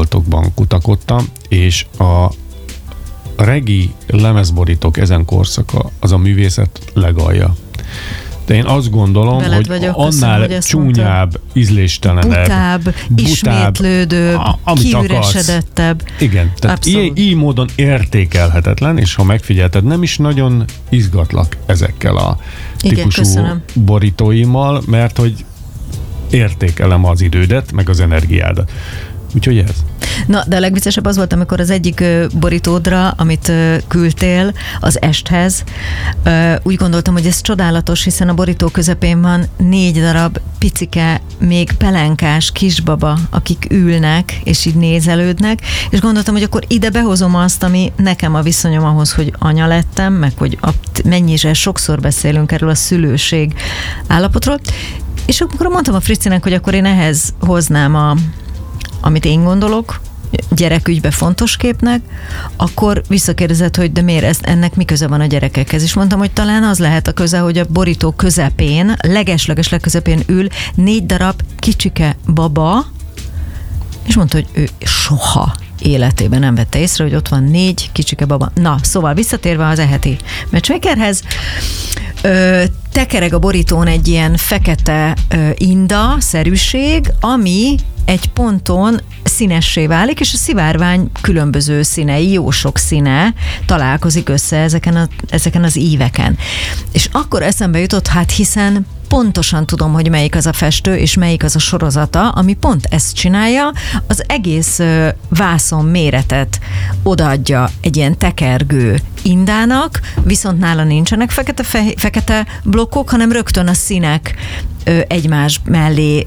boltokban kutakodtam, és a regi lemezborítók ezen korszaka az a művészet legalja. De én azt gondolom, veled hogy vagyok, annál köszönöm, csúnyább, ízléstelenebb, butább, ismétlődőbb, kiüresedettebb. Igen, tehát így módon értékelhetetlen, és ha megfigyelted, nem is nagyon izgatlak ezekkel a típusú borítóimmal, mert hogy értékelem az idődet, meg az energiádat. Úgyhogy ez. Na, de a legviccesebb az volt, amikor az egyik borítódra, amit küldtél az esthez, úgy gondoltam, hogy ez csodálatos, hiszen a borító közepén van 4 darab picike, még pelenkás kisbaba, akik ülnek, és így nézelődnek, és gondoltam, hogy akkor ide behozom azt, ami nekem a viszonyom ahhoz, hogy anya lettem, meg hogy mennyire sokszor beszélünk erről a szülőség állapotról, és akkor mondtam a Fricinek, hogy akkor én ehhez hoznám amit én gondolok, gyerekügybe fontos képnek, akkor visszakérdezett, hogy de miért ennek mi köze van a gyerekekhez. És mondtam, hogy talán az lehet a köze, hogy a borító közepén, leges legközepén ül 4 darab kicsike baba, és mondta, hogy ő soha életében nem vette észre, hogy ott van 4 kicsike baba. Na, szóval visszatérve az eheti matchmakerhez, tekereg a borítón egy ilyen fekete inda-szerűség, ami egy ponton színessé válik, és a szivárvány különböző színei, jó sok színe találkozik össze ezeken az íveken. És akkor eszembe jutott, hát hiszen pontosan tudom, hogy melyik az a festő, és melyik az a sorozata, ami pont ezt csinálja, az egész vászon méretet odaadja egy ilyen tekergő indának, viszont nála nincsenek fekete blokkok, hanem rögtön a színek egymás mellé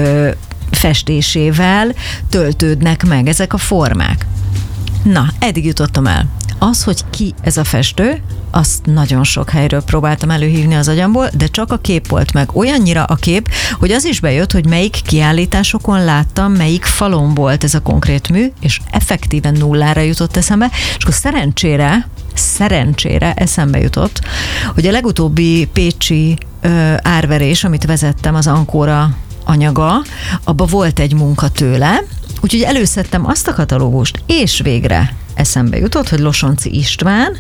festésével töltődnek meg ezek a formák. Na, eddig jutottam el. Az, hogy ki ez a festő, azt nagyon sok helyről próbáltam előhívni az agyamból, de csak a kép volt meg. Olyannyira a kép, hogy az is bejött, hogy melyik kiállításokon láttam, melyik falon volt ez a konkrét mű, és effektíven nullára jutott eszembe, és akkor szerencsére eszembe jutott, hogy a legutóbbi pécsi árverés, amit vezettem, az Ankóra anyaga, abba volt egy munka tőle, úgyhogy előszedtem azt a katalógust, és végre eszembe jutott, hogy Losonczy István.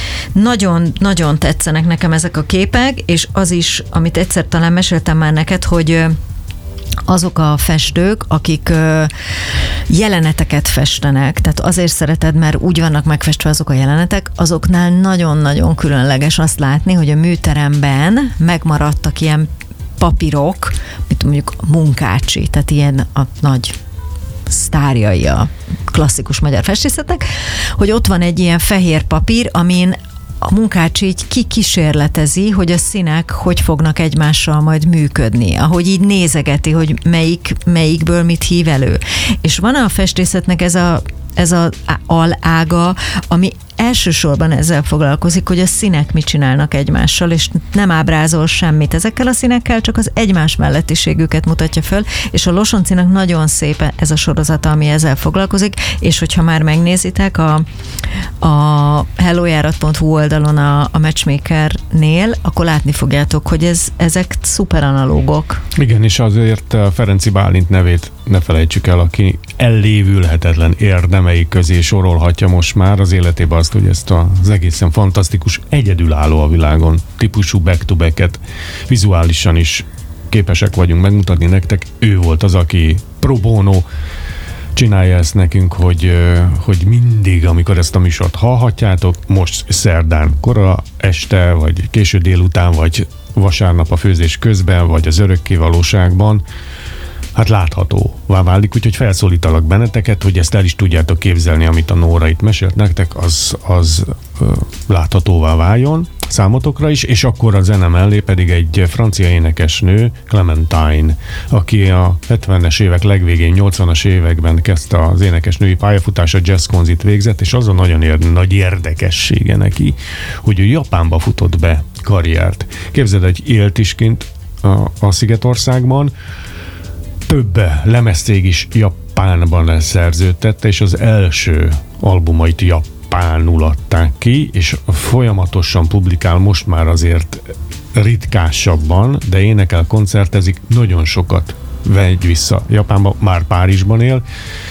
Nagyon tetszenek nekem ezek a képek, és az is, amit egyszer talán meséltem már neked, hogy azok a festők, akik jeleneteket festenek, tehát azért szereted, mert úgy vannak megfestve azok a jelenetek, azoknál nagyon-nagyon különleges azt látni, hogy a műteremben megmaradtak ilyen papírok, mint mondjuk Munkácsi, tehát ilyen a nagy sztárjai a klasszikus magyar festészetnek, hogy ott van egy ilyen fehér papír, amin a Munkácsi így kikísérletezi, hogy a színek hogy fognak egymással majd működni, ahogy így nézegeti, hogy melyikből mit hív elő. És van a festészetnek ez a alága, ami elsősorban ezzel foglalkozik, hogy a színek mit csinálnak egymással, és nem ábrázol semmit ezekkel a színekkel, csak az egymás mellettiségüket mutatja föl, és a Losonczynak nagyon szép ez a sorozata, ami ezzel foglalkozik, és hogyha már megnézitek a hellojárat.hu oldalon a Matchmakernél, akkor látni fogjátok, hogy ezek szuper analógok. Igen, és azért Ferenczy Bálint nevét ne felejtsük el, aki ellévülhetetlen érdemei közé sorolhatja most már az életében azt, hogy ezt az egészen fantasztikus, egyedülálló a világon típusú back-to-backet vizuálisan is képesek vagyunk megmutatni nektek. Ő volt az, aki pro bono csinálja ezt nekünk, hogy mindig, amikor ezt a műsort hallhatjátok, most szerdán kora este, vagy késő délután, vagy vasárnap a főzés közben, vagy az örökké valóságban, hát láthatóvá válik, úgyhogy felszólítalak benneteket, hogy ezt el is tudjátok képzelni, amit a Nóra itt mesélt nektek, az láthatóvá váljon számotokra is, és akkor a zene mellé pedig egy francia énekesnő, Clementine, aki a 70-es évek legvégén, 80-as években kezdte az énekesnői pályafutása, jazzkonzit végzett, és az a nagyon nagy érdekessége neki, hogy ő Japánba futott be karriert. Képzeld, hogy élt is kint a Szigetországban, több lemezcég is Japánban szerződtette, és az első albumait japánul adták ki, és folyamatosan publikál, most már azért ritkásabban, de énekel, koncertezik, nagyon sokat vegy vissza Japánba, már Párizsban él,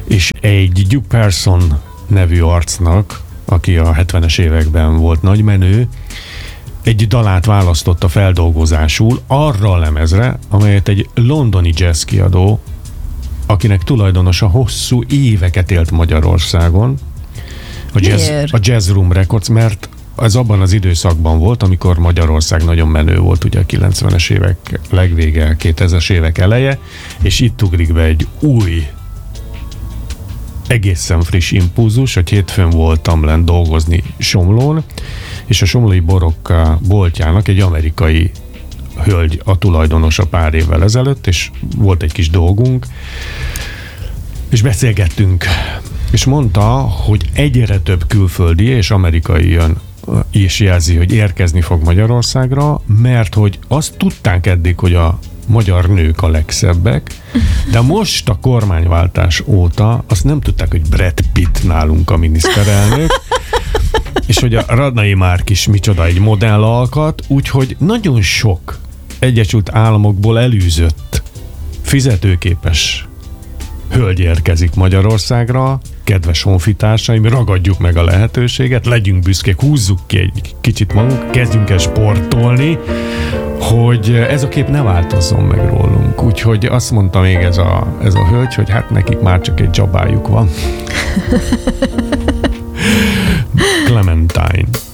és egy Duke Person nevű arcnak, aki a 70-es években volt nagy menő, egy dalát választotta feldolgozásul arra a lemezre, amelyet egy londoni jazz kiadó, akinek tulajdonosa hosszú éveket élt Magyarországon, a Jazz Room Records, mert ez abban az időszakban volt, amikor Magyarország nagyon menő volt, ugye a 90-es évek legvége, 2000-es évek eleje, és itt ugrik be egy új, egészen friss impulzus, hogy hétfőn voltam lent dolgozni Somlón, és a somlói borok boltjának egy amerikai hölgy a tulajdonosa pár évvel ezelőtt, és volt egy kis dolgunk, és beszélgettünk, és mondta, hogy egyre több külföldi és amerikai jön, és jelzi, hogy érkezni fog Magyarországra, mert hogy azt tudták eddig, hogy a magyar nők a legszebbek, de most a kormányváltás óta azt nem tudták, hogy Brad Pitt nálunk a miniszterelnök, és hogy a Radnai Márk is micsoda egy modellalkat, úgyhogy nagyon sok Egyesült Államokból elűzött, fizetőképes hölgy érkezik Magyarországra, kedves honfitársaim, ragadjuk meg a lehetőséget, legyünk büszkék, húzzuk ki egy kicsit magunk, kezdjünk el sportolni, hogy ez a kép ne változzon meg rólunk. Úgyhogy azt mondta még ez a hölgy, hogy hát nekik már csak egy dzsabájuk van. Clementine.